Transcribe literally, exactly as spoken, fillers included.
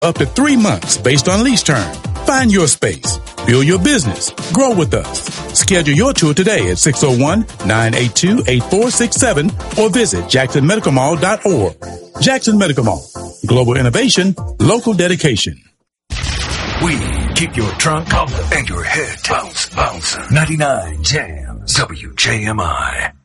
Up to three months based on lease term. Find your space. Build your business. Grow with us. Schedule your tour today at six oh one, nine eight two, eight four six seven or visit jackson medical mall dot org. Jackson Medical Mall. Global innovation, local dedication. We keep your trunk and your head bounce, bouncing. ninety-nine Jams, W J M I.